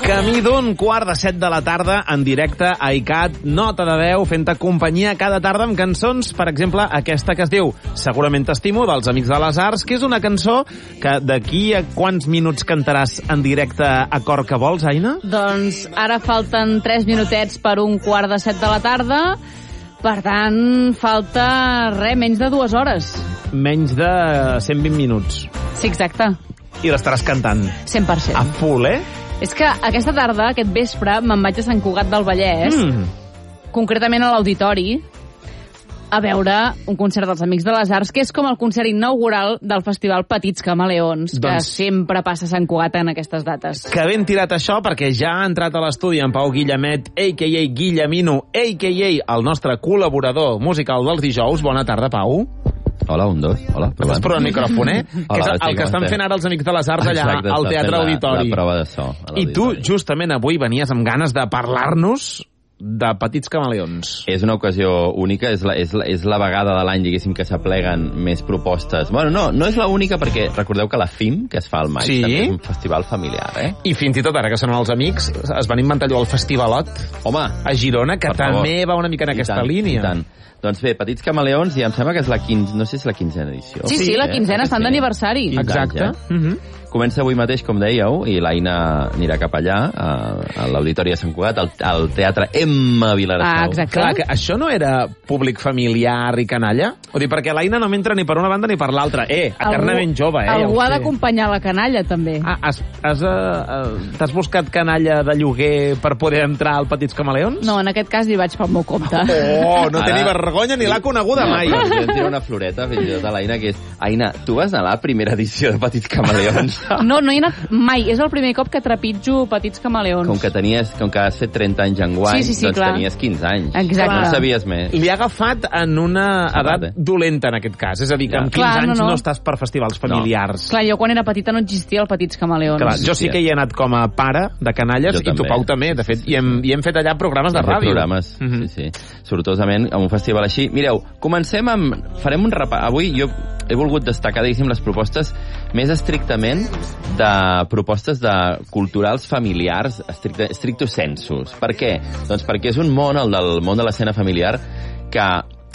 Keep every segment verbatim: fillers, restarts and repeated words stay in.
Camí d'un quart de set de la tarda en directe a ICAT, Nota de Veu, fent-te companyia cada tarda amb cançons, per exemple, aquesta que es diu Segurament t'estimo, dels Amics de les Arts, que és una cançó que d'aquí a quants minuts cantaràs en directe a cor que vols, Aina? Doncs ara falten tres minutets per un quart de set de la tarda, per tant, falta res, menys de dues hores. Menys de cent vint minuts. Sí, exacte. I l'estaràs cantant. cent per cent. A full, eh? És que aquesta tarda, aquest vespre, me'n vaig a Sant Cugat del Vallès, mm. concretament a l'Auditori, a veure un concert dels Amics de les Arts, que és com el concert inaugural del festival Petits Camaleons, doncs, que sempre passa a Sant Cugat en aquestes dates. Que ben tirat això, perquè ja ha entrat a l'estudi en Pau Guillemet, a ca a. Guillemino, a ca a el nostre col·laborador musical dels dijous. Bona tarda, Pau. Hola, un, dos, hola. Estàs provant el micròfon, eh? Hola, que és el sí, que estan fent ara els Amics de les Arts allà Exacte, al Teatre Auditori. La, la prova de so. I tu, justament avui, venies amb ganes de parlar-nos de Petits Camaleons. És una ocasió única, és la, és la, és la vegada de l'any, diguéssim, que s'apleguen més propostes. Bueno, no, no és l'única, perquè recordeu que la F I M, que es fa al maig, sí? també és un festival familiar, eh? I fins i tot ara que són els amics, es van inventar allò el Festivalot. Home, a Girona, que també favor. va una mica en aquesta tant, línia. I tant. Doncs bé, Petits Camaleons, i em sembla que és la quinzena, no sé si és la quinzena edició. Sí, sí, la quinzena, estan d'aniversari. Exacte. Anys, eh? uh-huh. Comença avui mateix, com dèieu, i l'Aina anirà cap allà, a, a l'Auditori de Sant Cugat, al, al Teatre Emma Vilarasau. Ah, exacte. Clar, que això no era públic familiar i canalla? O dir, perquè l'Aina no m'entra ni per una banda ni per l'altra. Eh, eternament jove, eh? Algú ja ha d'acompanyar la canalla, també. Ah, has, has, uh, t'has buscat canalla de lloguer per poder entrar al Petits Camaleons? No, en aquest cas hi vaig pel meu compte. Oh, no té ni vergonya ni l'ha coneguda mai. No, però ens diré una floreta, fins i tot a l'Aina, que és... Aina, tu vas anar a la primera edició de Petits Camaleons? No, no he anat mai. És el primer cop que trepitjo Petits Camaleons. Com que tenies, com que has fet trenta anys enguany, sí, sí, sí, doncs clar. tenies quinze anys. Exacte. No sabies més. Li ha agafat en una edat eh? dolenta, en aquest cas. És a dir, que Ja. amb quinze Clar, no, anys no. no estàs per festivals familiars. Clar, jo quan era petita no existia el Petits Camaleons. Clar, jo sí que hi he anat com a pare de canalles, Jo i tu, també. Pau, també. De fet, i hem, i hem fet allà programes de Hem fet ràdio. programes, Mhm. sí, sí. Sortosament, amb un festival així. Mireu, comencem amb... Farem un repàs. Avui jo he volgut destacar, diguéssim, les propostes més estrictament de propostes de culturals familiars, estricte, stricto sensus. Per què? Doncs perquè és un món, el del món de l'escena familiar, que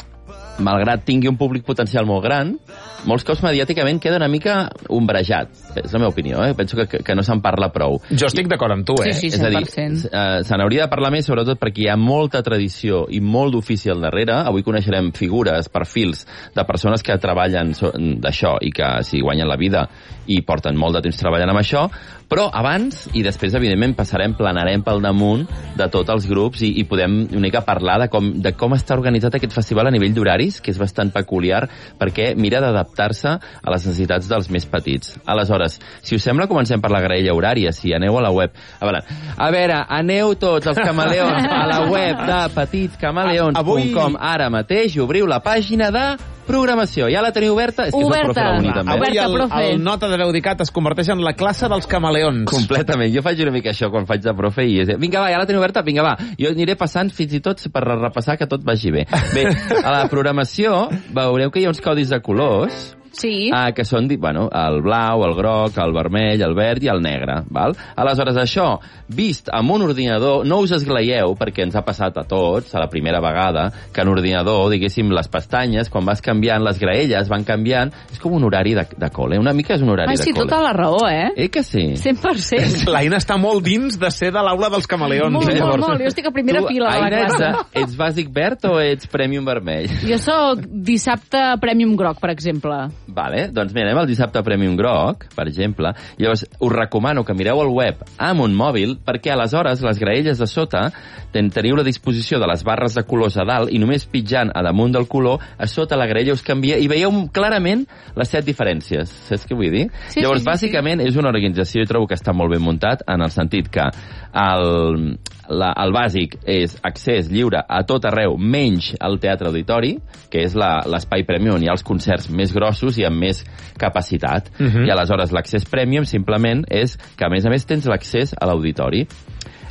malgrat tingui un públic potencial molt gran, molts cops mediàticament queda una mica ombrejat. És la meva opinió, eh? Penso que, que no se'n parla prou. Jo estic d'acord amb tu, eh? Sí, sí, És a cent dir, per cent. eh, se n'hauria de parlar més, sobretot perquè hi ha molta tradició i molt d'ofici al darrere. Avui coneixerem figures, perfils de persones que treballen so- d'això i que s'hi guanyen la vida i porten molt de temps treballant amb això, però abans i després, evidentment, passarem, planarem pel damunt de tots els grups i, i podem una mica parlar de com, de com està organitzat aquest festival a nivell d'horaris, que és bastant peculiar, perquè mira d'adaptar-se a les necessitats dels més petits. Aleshores, si us sembla, comencem per la graella horària. Si aneu a la web... A veure, a veure aneu tots els camaleons a la web de petits camaleons punt com Avui... ara mateix i obriu la pàgina de programació. Ja la teniu oberta? És que Oberta. soc profe de l'Uni, també. Avui Oberta, el, profe. el Nota de Veu d'ICAT es converteix en la classe dels camaleons. Completament. Jo faig una mica això quan faig de profe i és... Vinga, va, ja la teniu oberta? Vinga, va. Jo aniré passant fins i tot per repassar que tot vagi bé. Bé, a la programació veureu que hi ha uns codis de colors Sí. ah, que són, bueno, el blau, el groc, el vermell, el verd i el negre. Val? Aleshores, això, vist amb un ordinador, no us esglaieu, perquè ens ha passat a tots, a la primera vegada, que en ordinador, diguéssim, les pestanyes, quan vas canviant, les graelles van canviant, és com un horari de, de col·le. Una mica és un horari Ai, de sí, col·le. tota la raó, eh? Eh que sí? cent per cent. L'Aina està molt dins de ser de l'aula dels camaleons. Molt, eh? molt, Llavors- molt. Jo estic a primera tu, fila de la Aina, ets, classe. ets bàsic verd o ets premium vermell? Jo sóc dissabte Premium Groc, per exemple. Vale, doncs mira, anem al dissabte Premium Groc, per exemple. Llavors, us recomano que mireu el web amb un mòbil, perquè aleshores les graelles de sota ten, teniu la disposició de les barres de colors a dalt i només pitjant a damunt del color, a sota la graella us canvia i veieu clarament les set diferències. Saps què vull dir? Sí, Llavors, sí, sí, bàsicament, és una organització i trobo que està molt ben muntat en el sentit que el, la, el bàsic és accés lliure a tot arreu, menys al Teatre Auditori, que és la- l'espai premium on hi ha els concerts més grossos i amb més capacitat. Mhm. I aleshores l'accés premium simplement és que, a més a més, tens l'accés a l'auditori.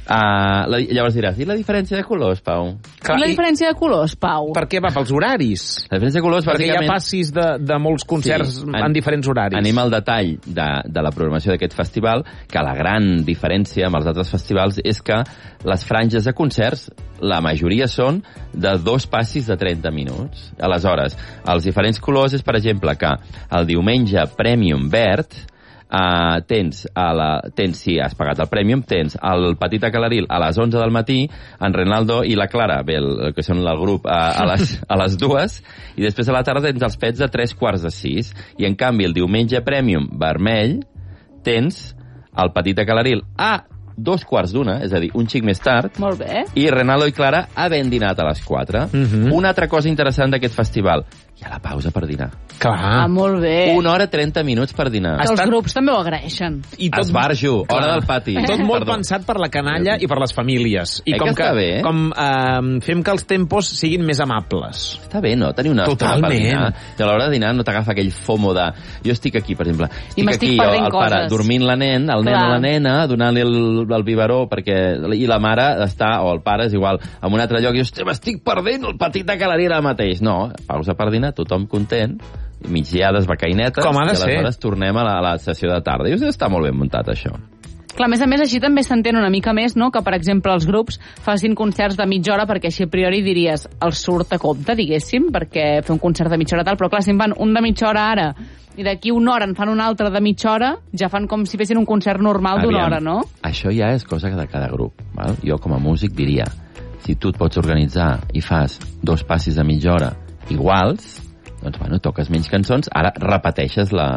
Uh, la, llavors diràs, i la diferència de colors, Pau? Clar, I la diferència de colors, Pau? Per què va? Pels horaris? La diferència de colors, Perquè bàsicament... hi ha passis de, de molts concerts sí, en, en diferents horaris. Anem al detall de, de la programació d'aquest festival, que la gran diferència amb els altres festivals és que les franges de concerts, la majoria són de dos passis de trenta minuts. Aleshores, els diferents colors és, per exemple, que el diumenge Premium Verd, Uh, tens, a la, tens, si has pagat el Premium, tens el Petit Acalaril a les onze del matí, en Renaldo i la Clara, bé, el, que són el grup, uh, a, les, a les dues, i després a la tarda tens els pets de tres quarts de sis, i en canvi el diumenge Premium vermell tens el Petit Acalaril a dos quarts d'una, és a dir, un xic més tard. Molt bé. I Renaldo i Clara havent dinat a les quatre. Uh-huh. Una altra cosa interessant d'aquest festival, hi ha la pausa per dinar. Clar. Ah, molt bé. Una hora trenta minuts per dinar. Que els grups també ho agraeixen. I tot... Esbarjo, hora Clar. del pati. Tot molt Perdó. pensat per la canalla i per les famílies. I eh com que, que, està bé? com eh, fem que els tempos siguin més amables. Està bé, no? Tenir una estona per dinar. I a l'hora de dinar no t'agafa aquell fomo de... Jo estic aquí, per exemple. Estic aquí, jo, el coses. pare, dormint la nen, el nen Clar. o la nena, donant-li el, el biberó, perquè... I la mare està, o el pare, és igual, en un altre lloc, i hosti, m'estic perdent el Petit Acalaril ara mateix. No, pausa per dinar, tothom content, migdiades, becainetes, com ha de i aleshores ser. tornem a la, a la sessió de tarda. I està molt ben muntat, això. Clar, a més a més, així també s'entén una mica més, no?, que, per exemple, els grups facin concerts de mitja hora, perquè així a priori diries, els surt a compte, diguéssim, perquè fer un concert de mitja hora tal, però clar, si en fan un de mitja hora ara i d'aquí una hora en fan un altre de mitja hora, ja fan com si fessin un concert normal d'una hora, no? Això ja és cosa de cada grup. Val? Jo, com a músic, diria, si tu et pots organitzar i fas dos passis de mitja hora iguals, doncs, bueno, toques menys cançons, ara repeteixes la,